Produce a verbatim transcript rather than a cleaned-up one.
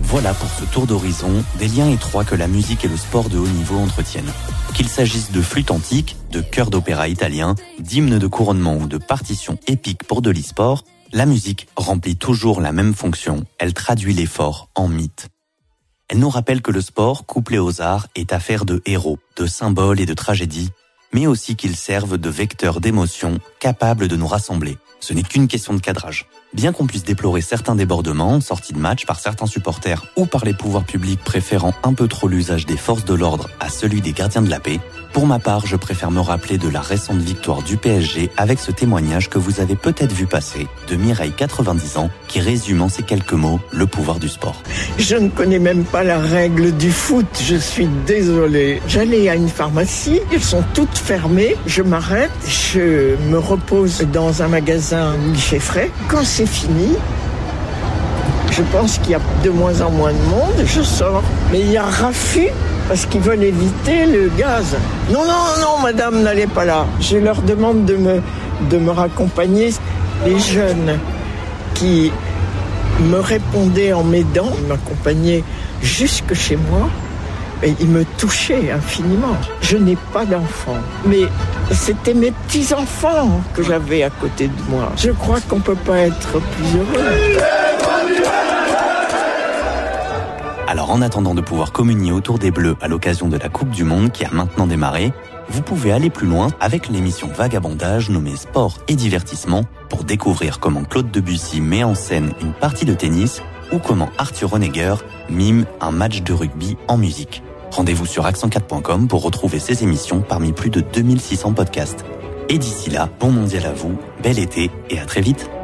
Voilà pour ce tour d'horizon des liens étroits que la musique et le sport de haut niveau entretiennent. Qu'il s'agisse de flûtes antiques, de chœurs d'opéra italien, d'hymnes de couronnement ou de partitions épiques pour de l'e-sport, la musique remplit toujours la même fonction, elle traduit l'effort en mythe. Elle nous rappelle que le sport, couplé aux arts, est affaire de héros, de symboles et de tragédies, mais aussi qu'ils servent de vecteurs d'émotions capables de nous rassembler. Ce n'est qu'une question de cadrage. Bien qu'on puisse déplorer certains débordements en sortie de match par certains supporters ou par les pouvoirs publics préférant un peu trop l'usage des forces de l'ordre à celui des gardiens de la paix, pour ma part, je préfère me rappeler de la récente victoire du P S G avec ce témoignage que vous avez peut-être vu passer de Mireille, quatre-vingt-dix ans, qui résume en ces quelques mots le pouvoir du sport. Je ne connais même pas la règle du foot, je suis désolée. J'allais à une pharmacie, elles sont toutes fermées, je m'arrête, je me repose dans un magasin guichet frais. Quand c'est fini, je pense qu'il y a de moins en moins de monde, je sors. Mais il y a raffut parce qu'ils veulent éviter le gaz. Non, non, non, madame, n'allez pas là. Je leur demande de me, de me raccompagner. Les jeunes qui me répondaient en m'aidant, m'accompagnaient jusque chez moi, et ils me touchaient infiniment. Je n'ai pas d'enfants, mais c'était mes petits-enfants que j'avais à côté de moi. Je crois qu'on ne peut pas être plus heureux. Alors en attendant de pouvoir communier autour des Bleus à l'occasion de la Coupe du Monde qui a maintenant démarré, vous pouvez aller plus loin avec l'émission Vagabondage nommée Sport et Divertissement pour découvrir comment Claude Debussy met en scène une partie de tennis ou comment Arthur Honegger mime un match de rugby en musique. Rendez-vous sur accent quatre point com pour retrouver ces émissions parmi plus de deux mille six cents podcasts. Et d'ici là, bon mondial à vous, bel été et à très vite.